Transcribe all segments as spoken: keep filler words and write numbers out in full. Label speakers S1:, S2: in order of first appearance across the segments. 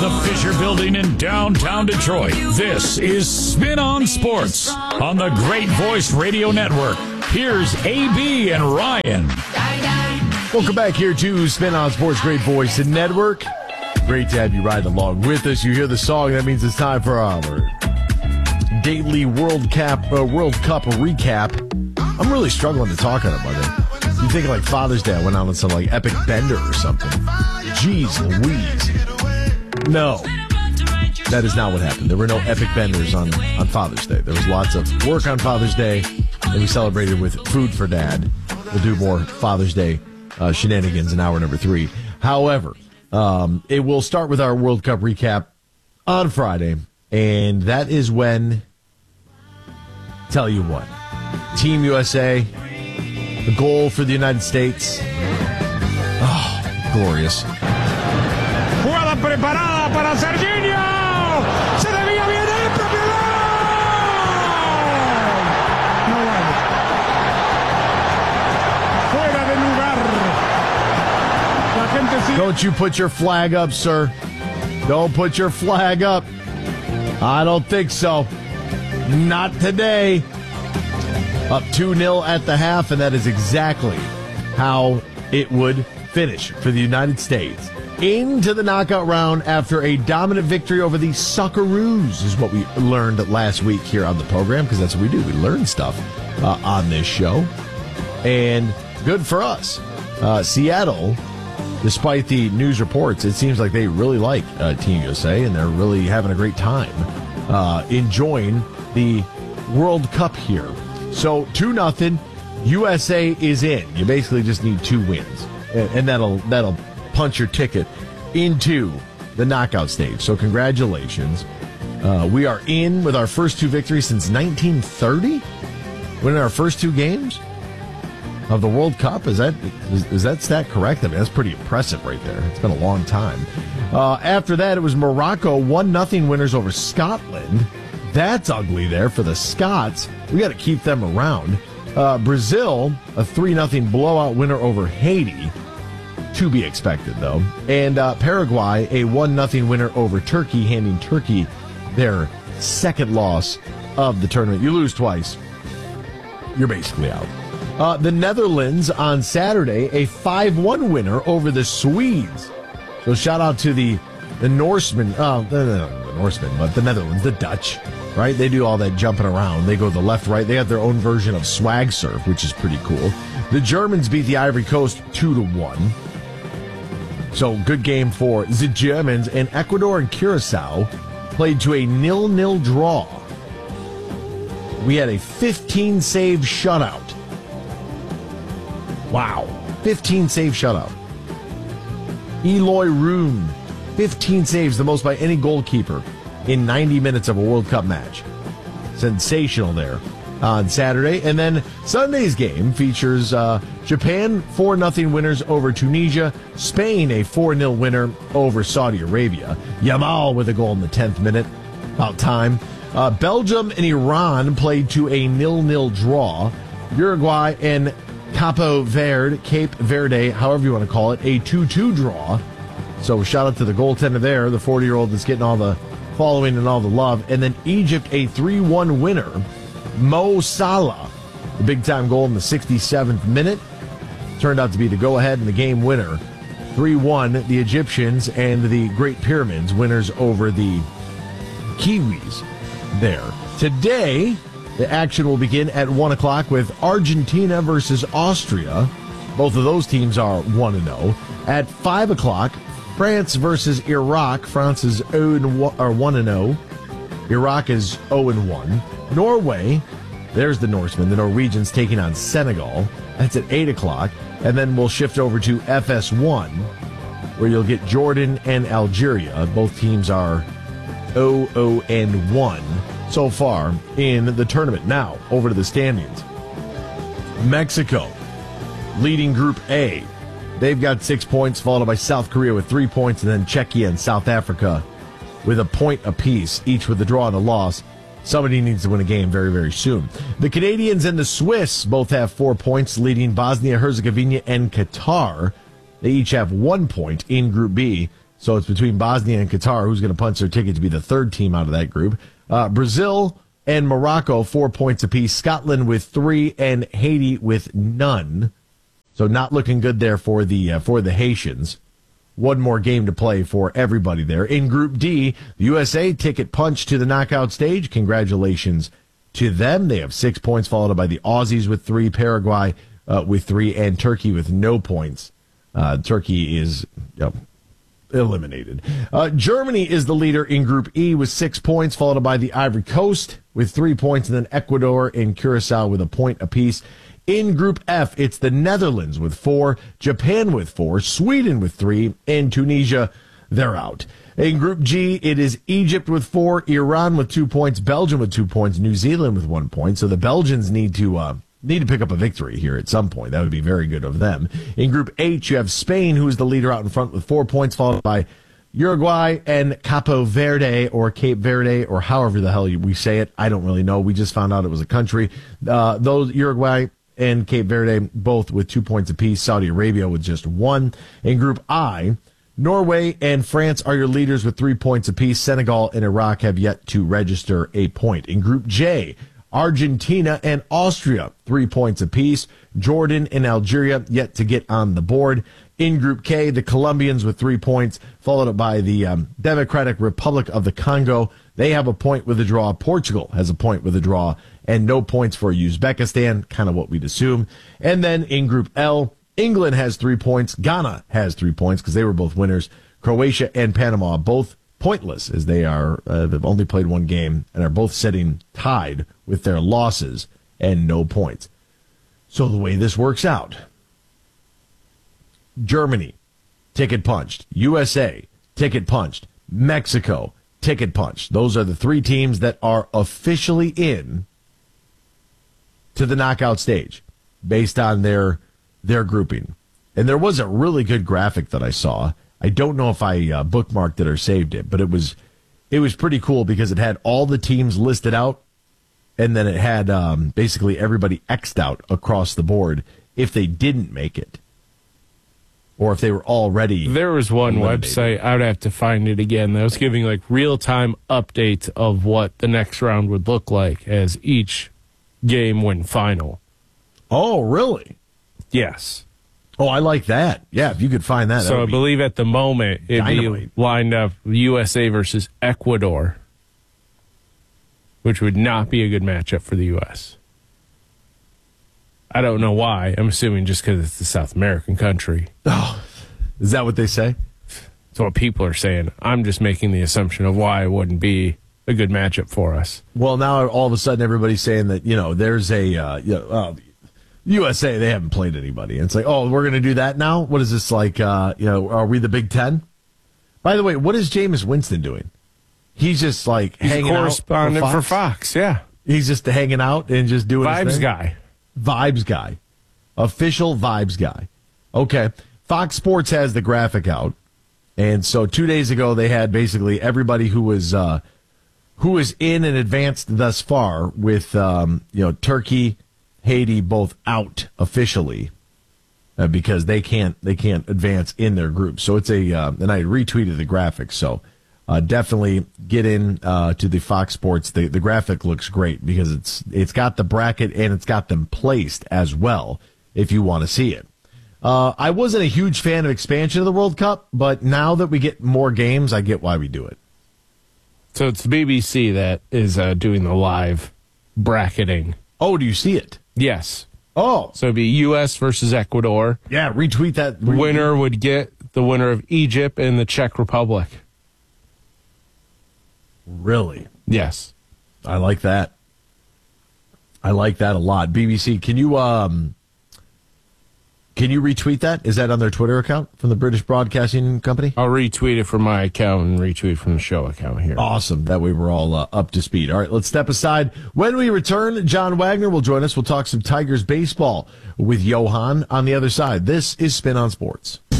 S1: The Fisher Building in downtown Detroit. This is Spin on Sports on the Great Voice Radio Network. Here's A B and Ryan.
S2: Welcome back here to Spin on Sports, Great Voice Network. Great to have you ride along with us. You hear the song, that means it's time for our daily World Cup, uh, World Cup recap. I'm really struggling to talk on it, Monday. You think like Father's Day, I went out on some like epic bender or something. Jeez Louise. No, that is not what happened. There were no epic benders on, on Father's Day. There was lots of work on Father's Day, and we celebrated with food for Dad. We'll do more Father's Day uh, shenanigans in hour number three. However, um, it will start with our World Cup recap on Friday, and that is when, tell you what, Team U S A, the goal for the United States. Oh, glorious.
S3: Jugada preparada para Serginho. Se debía bien el propio gol. No vale. Fuera de lugar. La gente sigue.
S2: Don't you put your flag up, sir. Don't put your flag up. I don't think so. Not today. Up two nil at the half, and that is exactly how it would finish for the United States. Into the knockout round after a dominant victory over the Socceroos is what we learned last week here on the program, because that's what we do. We learn stuff uh, on this show. And good for us. Uh, Seattle, despite the news reports, it seems like they really like uh, Team U S A, and they're really having a great time uh, enjoying the World Cup here. So two nothing, U S A is in. You basically just need two wins, and, and that'll that'll punch your ticket into the knockout stage. So congratulations. Uh, we are in with our first two victories since nineteen thirty. Winning our first two games of the World Cup. Is that is, is that stat correct? I mean, that's pretty impressive right there. It's been a long time. Uh, after that, it was Morocco, one nothing winners over Scotland. That's ugly there for the Scots. We got to keep them around. Uh, Brazil, a three nothing blowout winner over Haiti. To be expected, though. And uh, Paraguay, a one nothing winner over Turkey, handing Turkey their second loss of the tournament. You lose twice, you're basically out. Uh, the Netherlands on Saturday, a five one winner over the Swedes. So shout out to the, the Norsemen, uh, the, the Norsemen, but the Netherlands, the Dutch, right? They do all that jumping around. They go the left, right. They have their own version of swag surf, which is pretty cool. The Germans beat the Ivory Coast two to one. So good game for the Germans. And Ecuador and Curacao played to a nil nil draw. We had a fifteen save shutout. Wow. fifteen save shutout. Eloy Roon, fifteen saves, the most by any goalkeeper in ninety minutes of a World Cup match. Sensational there on Saturday. And then Sunday's game features uh, Japan four nothing winners over Tunisia, Spain a four nil winner over Saudi Arabia, Yamal with a goal in the tenth minute, about time. Uh, Belgium and Iran played to a nil nil draw. Uruguay and Capo Verde, Cape Verde, however you want to call it, a two two draw. So shout out to the goaltender there, the forty-year-old that's getting all the following and all the love. And then Egypt a three one winner. Mo Salah, the big-time goal in the sixty-seventh minute, turned out to be the go-ahead and the game winner. three one, the Egyptians and the Great Pyramids, winners over the Kiwis there. Today, the action will begin at one o'clock with Argentina versus Austria. Both of those teams are one and oh. At five o'clock, France versus Iraq. France is one and oh. Iraq is oh and one. Norway, there's the Norsemen, the Norwegians taking on Senegal. That's at eight o'clock. And then we'll shift over to F S one, where you'll get Jordan and Algeria. Both teams are oh oh and one so far in the tournament. Now, over to the standings. Mexico, leading Group A. They've got six points, followed by South Korea with three points, and then Czechia and South Africa with a point apiece, each with a draw and a loss. Somebody needs to win a game very, very soon. The Canadians and the Swiss both have four points, leading Bosnia-Herzegovina and Qatar. They each have one point in Group B. So it's between Bosnia and Qatar, who's going to punch their ticket to be the third team out of that group. Uh, Brazil and Morocco, four points apiece. Scotland with three, and Haiti with none. So not looking good there for the uh, for the Haitians. One more game to play for everybody there. In Group D, the U S A ticket punch to the knockout stage. Congratulations to them. They have six points, followed by the Aussies with three, Paraguay uh, with three, and Turkey with no points. Uh, Turkey is you know, eliminated. Uh, Germany is the leader in Group E with six points, followed by the Ivory Coast with three points, and then Ecuador and Curacao with a point apiece. In Group F, it's the Netherlands with four, Japan with four, Sweden with three, and Tunisia, they're out. In Group G, it is Egypt with four, Iran with two points, Belgium with two points, New Zealand with one point. So the Belgians need to uh, need to pick up a victory here at some point. That would be very good of them. In Group H, you have Spain, who is the leader out in front with four points, followed by Uruguay and Capo Verde, or Cape Verde, or however the hell we say it. I don't really know. We just found out it was a country. Uh, those Uruguay and Cape Verde, both with two points apiece. Saudi Arabia with just one. In Group I, Norway and France are your leaders with three points apiece. Senegal and Iraq have yet to register a point. In Group J, Argentina and Austria, three points apiece. Jordan and Algeria yet to get on the board. In Group K, the Colombians with three points, followed up by the um, Democratic Republic of the Congo. They have a point with a draw. Portugal has a point with a draw, and no points for Uzbekistan, kind of what we'd assume. And then in Group L, England has three points. Ghana has three points because they were both winners. Croatia and Panama both pointless, as they are uh, they've only played one game and are both sitting tied with their losses and no points. So the way this works out, Germany, ticket punched. U S A, ticket punched. Mexico, ticket punched. Those are the three teams that are officially in to the knockout stage based on their their grouping. And there was a really good graphic that I saw. I don't know if I uh, bookmarked it or saved it, but it was it was pretty cool because it had all the teams listed out, and then it had um, basically everybody X'd out across the board if they didn't make it, or if they were already.
S4: There was one
S2: eliminated.
S4: website, I would have to find it again, that was giving like real-time updates of what the next round would look like as each game went final.
S2: Oh, really?
S4: Yes.
S2: Oh, I like that. Yeah, if you could find that. that
S4: So I
S2: would be
S4: believe at the moment it'd
S2: dynamite.
S4: be lined up U S A versus Ecuador, which would not be a good matchup for the U S. I don't know why. I'm assuming just because it's a South American country.
S2: Oh, is that what they say?
S4: That's what people are saying. I'm just making the assumption of why it wouldn't be a good matchup for us.
S2: Well, now all of a sudden everybody's saying that, you know, there's a, uh, you know, uh, U S A, they haven't played anybody. And it's like, oh, we're going to do that now? What is this like, uh, you know, are we the Big Ten? By the way, what is Jameis Winston doing? He's just like
S4: He's
S2: hanging
S4: a correspondent
S2: out
S4: for Fox. Yeah.
S2: He's just hanging out and just doing his
S4: Vibes
S2: thing?
S4: guy.
S2: Vibes guy. Official vibes guy. Okay. Fox Sports has the graphic out. And so two days ago, they had basically everybody who was, uh, who was in and advanced thus far with, um, you know, Turkey, Haiti both out officially uh, because they can't they can't advance in their group. So it's a uh, and I retweeted the graphic. So uh, definitely get in uh, to the Fox Sports. The the graphic looks great because it's it's got the bracket and it's got them placed as well. If you want to see it, uh, I wasn't a huge fan of expansion of the World Cup, but now that we get more games, I get why we do it.
S4: So it's the B B C that is uh, doing the live bracketing.
S2: Oh, do you see it?
S4: Yes.
S2: Oh,
S4: So it'd be U S versus Ecuador.
S2: yeah. Retweet that. Retweet.
S4: Winner would get the winner of Egypt and the Czech Republic.
S2: Really?
S4: Yes.
S2: I like that. I like that a lot. B B C, can you um, can you retweet that? Is that on their Twitter account from the British Broadcasting Company?
S4: I'll retweet it from my account and retweet from the show account here.
S2: Awesome. That way we're all uh, up to speed. All right, let's step aside. When we return, John Wagner will join us. We'll talk some Tigers baseball with Johan on the other side. This is Spin on Sports.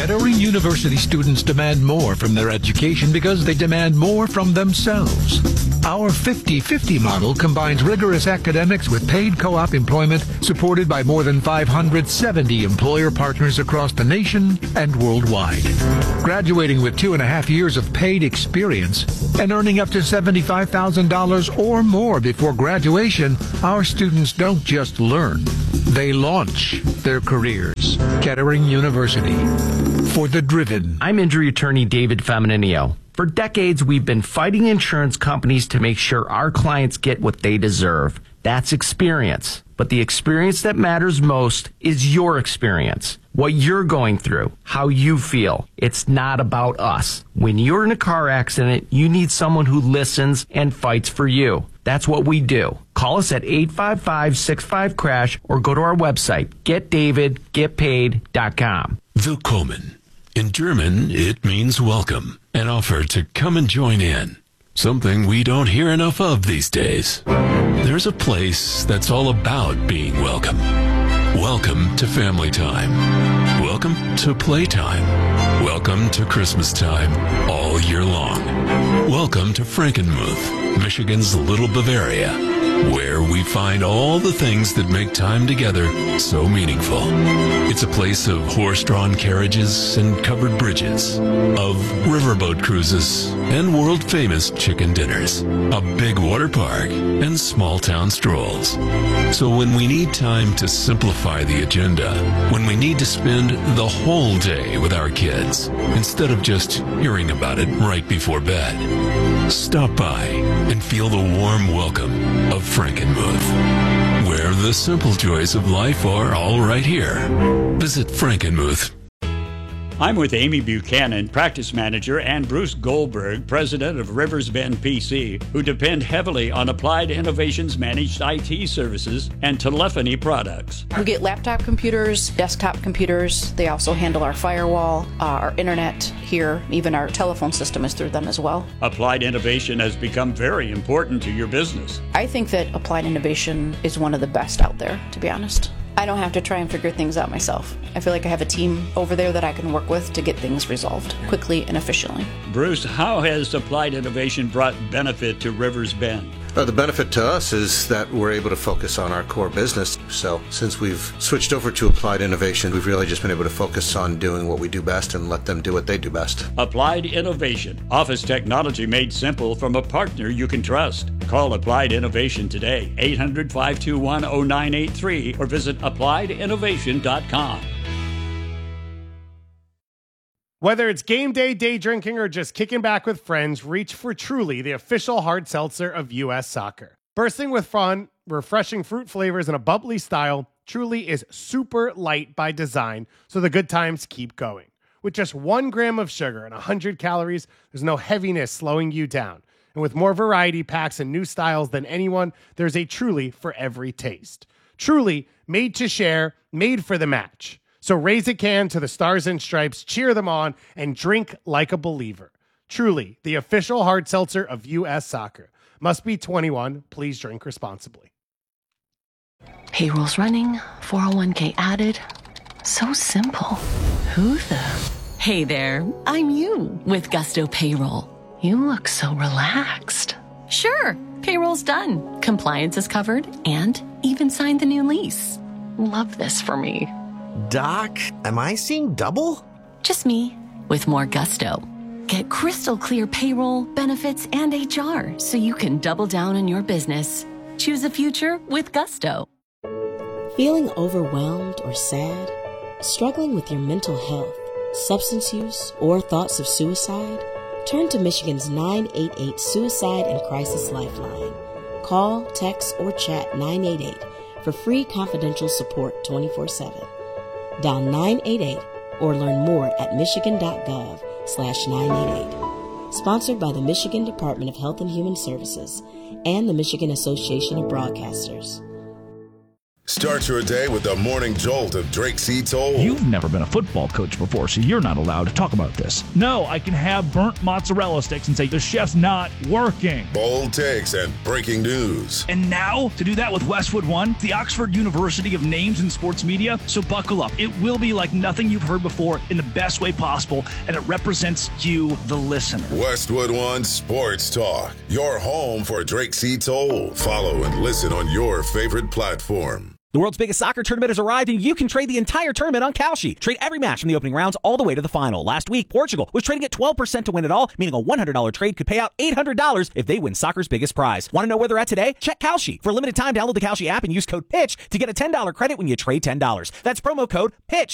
S5: Kettering University students demand more from their education because they demand more from themselves. Our fifty-fifty model combines rigorous academics with paid co-op employment supported by more than five hundred seventy employer partners across the nation and worldwide. Graduating with two and a half years of paid experience and earning up to seventy-five thousand dollars or more before graduation, our students don't just learn, they launch their careers. Kettering University, for the driven.
S6: I'm injury attorney David Femininio. For decades, we've been fighting insurance companies to make sure our clients get what they deserve. That's experience. But the experience that matters most is your experience. What you're going through, how you feel. It's not about us. When you're in a car accident, you need someone who listens and fights for you. That's what we do. Call us at eight five five, six five, crash or go to our website, get david get paid dot com.
S7: Willkommen. In German, it means welcome, an offer to come and join in. Something we don't hear enough of these days. There's a place that's all about being welcome. Welcome to family time. Welcome to playtime. Welcome to Christmas time all year long. Welcome to Frankenmuth, Michigan's Little Bavaria, where we find all the things that make time together so meaningful. It's a place of horse-drawn carriages and covered bridges, of riverboat cruises and world-famous chicken dinners, a big water park, and small-town strolls. So when we need time to simplify the agenda, when we need to spend the whole day with our kids, instead of just hearing about it right before bed, stop by and feel the warm welcome of Frankenmuth, where the simple joys of life are all right here. Visit Frankenmuth.
S8: I'm with Amy Buchanan, practice manager, and Bruce Goldberg, president of Rivers Bend P C, who depend heavily on Applied Innovations managed I T services and telephony products.
S9: We get laptop computers, desktop computers. They also handle our firewall, uh, our internet here, even our telephone system is through them as well.
S8: Applied Innovation has become very important to your business.
S9: I think that Applied Innovation is one of the best out there, to be honest. I don't have to try and figure things out myself. I feel like I have a team over there that I can work with to get things resolved quickly and efficiently.
S8: Bruce, how has Applied Innovation brought benefit to Rivers Bend?
S10: Uh, the benefit to us is that we're able to focus on our core business. So since we've switched over to Applied Innovation, we've really just been able to focus on doing what we do best and let them do what they do best.
S8: Applied Innovation. Office technology made simple from a partner you can trust. Call Applied Innovation today, eight hundred, five two one, oh nine eight three, or visit applied innovation dot com.
S11: Whether it's game day, day drinking, or just kicking back with friends, reach for Truly, the official hard seltzer of U S Soccer. Bursting with fun, refreshing fruit flavors, and a bubbly style, Truly is super light by design, so the good times keep going. With just one gram of sugar and one hundred calories, there's no heaviness slowing you down. And with more variety packs and new styles than anyone, there's a Truly for every taste. Truly, made to share, made for the match. So raise a can to the Stars and Stripes, cheer them on, and drink like a believer. Truly, the official hard seltzer of U S Soccer. Must be twenty-one. Please drink responsibly.
S12: Payroll's running, four oh one k added. So simple. Who the? Hey there, I'm you with Gusto Payroll. You look so relaxed. Sure, payroll's done. Compliance is covered and even signed the new lease. Love this for me.
S13: Doc, am I seeing double?
S12: Just me, with more gusto. Get crystal clear payroll, benefits, and H R so you can double down on your business. Choose a future with Gusto.
S14: Feeling overwhelmed or sad? Struggling with your mental health, substance use, or thoughts of suicide? Turn to Michigan's nine eight eight Suicide and Crisis Lifeline. Call, text, or chat nine eight eight for free confidential support twenty-four seven. Dial nine eight eight or learn more at michigan.gov slash 988. Sponsored by the Michigan Department of Health and Human Services and the Michigan Association of Broadcasters.
S15: Start your day with the morning jolt of Drake C. Toll.
S16: You've never been a football coach before, so you're not allowed to talk about this. No, I can have burnt mozzarella sticks and say the chef's not working.
S15: Bold takes and breaking news.
S16: And now, to do that with Westwood One, the Oxford University of names in sports media, so buckle up. It will be like nothing you've heard before in the best way possible, and it represents you, the listener.
S15: Westwood One Sports Talk, your home for Drake C. Toll. Follow and listen on your favorite platform.
S17: The world's biggest soccer tournament has arrived, and you can trade the entire tournament on Kalshi. Trade every match from the opening rounds all the way to the final. Last week, Portugal was trading at twelve percent to win it all, meaning a one hundred dollars trade could pay out eight hundred dollars if they win soccer's biggest prize. Want to know where they're at today? Check Kalshi. For a limited time, download the Kalshi app and use code PITCH to get a ten dollars credit when you trade ten dollars. That's promo code PITCH.